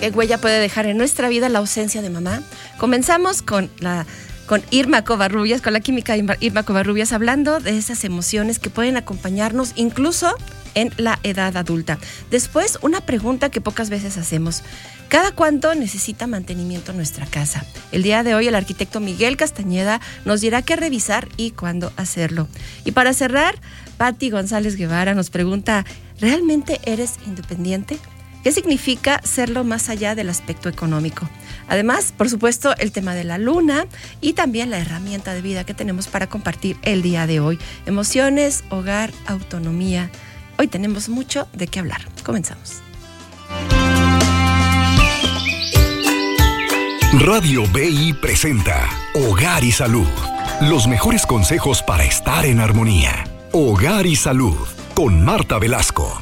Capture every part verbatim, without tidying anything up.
¿Qué huella puede dejar en nuestra vida la ausencia de mamá? Comenzamos con la con Irma Covarrubias, con la química Irma Covarrubias, hablando de esas emociones que pueden acompañarnos incluso en la edad adulta. Después, una pregunta que pocas veces hacemos: ¿cada cuánto necesita mantenimiento nuestra casa? El día de hoy el arquitecto Miguel Castañeda nos dirá qué revisar y cuándo hacerlo. Y para cerrar, Patti González Guevara nos pregunta: ¿realmente eres independiente? ¿Qué significa serlo más allá del aspecto económico? Además, por supuesto, el tema de la luna y también la herramienta de vida que tenemos para compartir el día de hoy. Emociones, hogar, autonomía. Hoy tenemos mucho de qué hablar. Comenzamos. Radio B I presenta Hogar y Salud. Los mejores consejos para estar en armonía. Hogar y Salud, con Marta Velasco.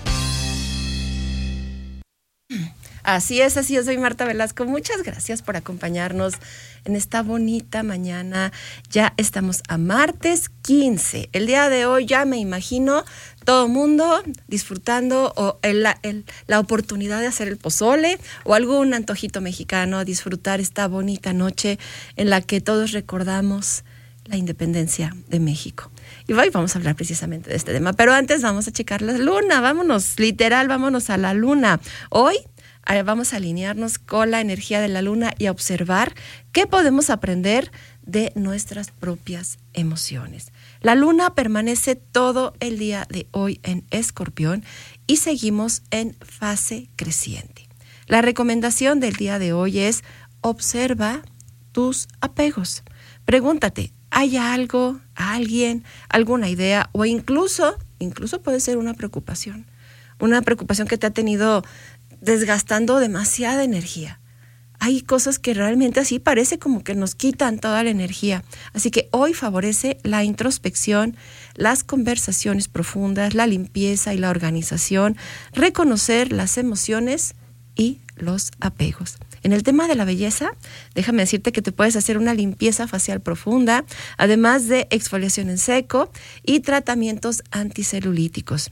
Así es, así es, soy Marta Velasco. Muchas gracias por acompañarnos en esta bonita mañana. Ya estamos a martes quince. El día de hoy ya me imagino todo mundo disfrutando o el, el, la oportunidad de hacer el pozole o algún antojito mexicano, disfrutar esta bonita noche en la que todos recordamos la independencia de México. Y hoy vamos a hablar precisamente de este tema, pero antes vamos a checar la luna. Vámonos, literal, vámonos a la luna. Hoy vamos a alinearnos con la energía de la luna y a observar qué podemos aprender de nuestras propias emociones. La luna permanece todo el día de hoy en Escorpión y seguimos en fase creciente. La recomendación del día de hoy es: observa tus apegos. Pregúntate, ¿hay algo, alguien, alguna idea o incluso, incluso puede ser una preocupación? Una preocupación que te ha tenido desgastando demasiada energía. Hay cosas que realmente así parece como que nos quitan toda la energía. Así que hoy favorece la introspección, las conversaciones profundas, la limpieza y la organización, reconocer las emociones y los apegos. En el tema de la belleza, déjame decirte que te puedes hacer una limpieza facial profunda, además de exfoliación en seco y tratamientos anticelulíticos.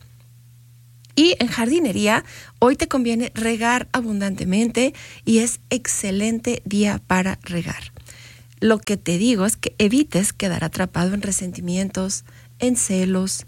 Y en jardinería, hoy te conviene regar abundantemente y es excelente día para regar. Lo que te digo es que evites quedar atrapado en resentimientos, en celos,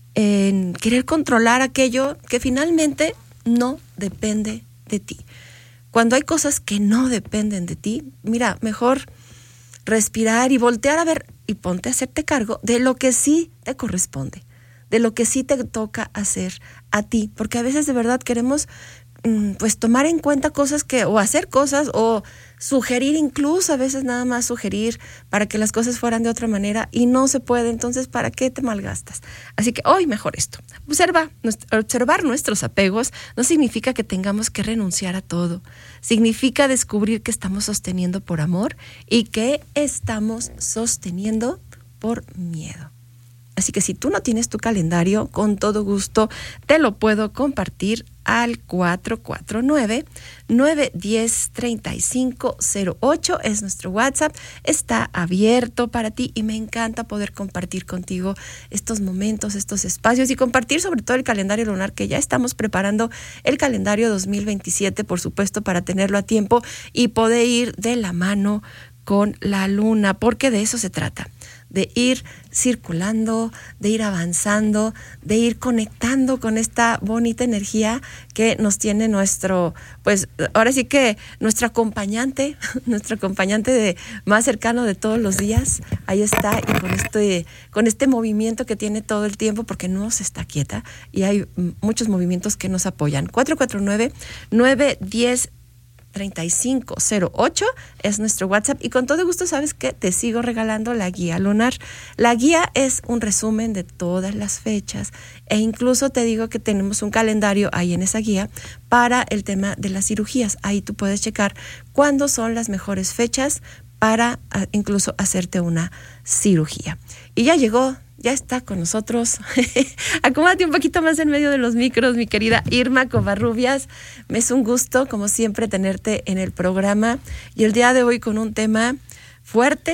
en querer controlar aquello que finalmente no depende de ti. Cuando hay cosas que no dependen de ti, mira, mejor respirar y voltear a ver y ponte a hacerte cargo de lo que sí te corresponde, de lo que sí te toca hacer a ti, porque a veces de verdad queremos pues tomar en cuenta cosas que, o hacer cosas, o sugerir, incluso a veces nada más sugerir para que las cosas fueran de otra manera y no se puede. Entonces, ¿para qué te malgastas? Así que hoy mejor esto. Observa, observar nuestros apegos no significa que tengamos que renunciar a todo. Significa descubrir que estamos sosteniendo por amor y que estamos sosteniendo por miedo. Así que si tú no tienes tu calendario, con todo gusto te lo puedo compartir al cuatro cuatro nueve, nueve uno cero, tres cinco cero ocho. Es nuestro WhatsApp, está abierto para ti y me encanta poder compartir contigo estos momentos, estos espacios y compartir sobre todo el calendario lunar, que ya estamos preparando el calendario dos mil veintisiete, por supuesto, para tenerlo a tiempo y poder ir de la mano con la luna, porque de eso se trata, de ir circulando, de ir avanzando, de ir conectando con esta bonita energía que nos tiene nuestro, pues ahora sí que nuestro acompañante, nuestro acompañante de, más cercano de todos los días. Ahí está, y con este, con este movimiento que tiene todo el tiempo, porque no se está quieta, y hay muchos movimientos que nos apoyan. cuatro cuatro nueve, nueve uno cero, tres cinco cero ocho es nuestro WhatsApp, y con todo gusto, sabes que te sigo regalando la guía lunar. La guía es un resumen de todas las fechas, e incluso te digo que tenemos un calendario ahí en esa guía para el tema de las cirugías. Ahí tú puedes checar cuándo son las mejores fechas para uh, incluso hacerte una cirugía. Y ya llegó, ya está con nosotros. Acomódate un poquito más en medio de los micros, mi querida Irma Covarrubias. Me es un gusto, como siempre, tenerte en el programa. Y el día de hoy con un tema fuerte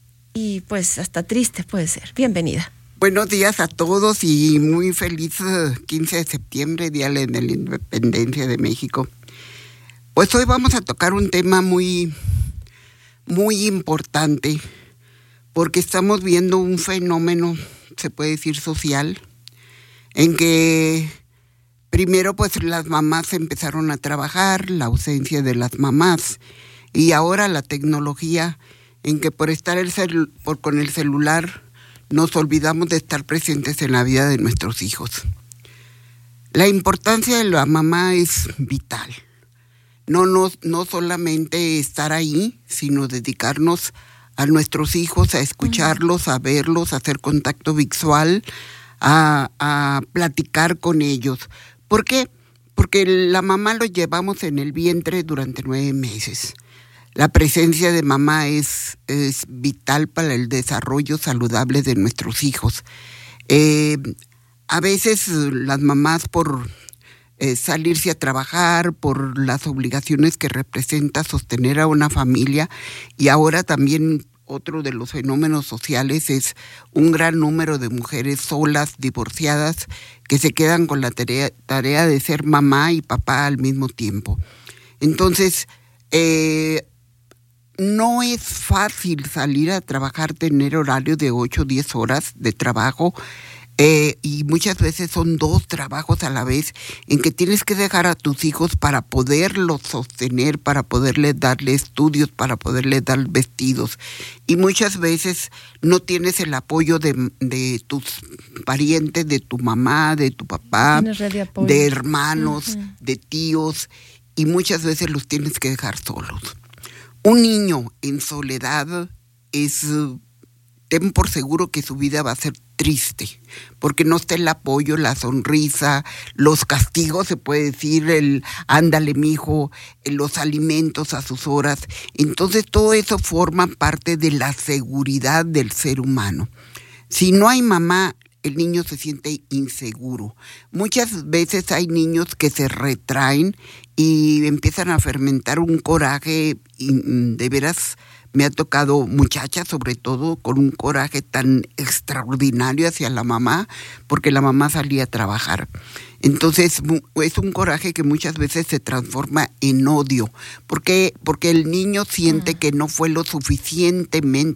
y pues hasta triste puede ser. Bienvenida. Buenos días a todos y muy feliz quince de septiembre, Día de la Independencia de México. Pues hoy vamos a tocar un tema muy, muy importante, porque estamos viendo un fenómeno, se puede decir social, en que primero pues las mamás empezaron a trabajar, la ausencia de las mamás, y ahora la tecnología, en que por estar el celu- por, con el celular nos olvidamos de estar presentes en la vida de nuestros hijos. La importancia de la mamá es vital. No, no, no solamente estar ahí, sino dedicarnos a nuestros hijos, a escucharlos, a verlos, a hacer contacto visual, a, a platicar con ellos. ¿Por qué? Porque la mamá lo llevamos en el vientre durante nueve meses. La presencia de mamá es, es vital para el desarrollo saludable de nuestros hijos. Eh, a veces las mamás por eh, salirse a trabajar, por las obligaciones que representa sostener a una familia, y ahora también otro de los fenómenos sociales es un gran número de mujeres solas, divorciadas, que se quedan con la tarea, tarea de ser mamá y papá al mismo tiempo. Entonces, eh, no es fácil salir a trabajar, tener horario de ocho o diez horas de trabajo, eh, y muchas veces son dos trabajos a la vez, en que tienes que dejar a tus hijos para poderlos sostener, para poderles darle estudios, para poderles dar vestidos. Y muchas veces no tienes el apoyo de, de tus parientes, de tu mamá, de tu papá, de, de hermanos, uh-huh. de tíos, y muchas veces los tienes que dejar solos. Un niño en soledad es, ten por seguro que su vida va a ser triste, porque no está el apoyo, la sonrisa, los castigos, se puede decir, el ándale mijo, los alimentos a sus horas. Entonces todo eso forma parte de la seguridad del ser humano. Si no hay mamá, el niño se siente inseguro. Muchas veces hay niños que se retraen y empiezan a fermentar un coraje, y de veras me ha tocado muchachas, sobre todo, con un coraje tan extraordinario hacia la mamá, porque la mamá salía a trabajar. Entonces es un coraje que muchas veces se transforma en odio, porque, porque el niño siente que no fue lo suficientemente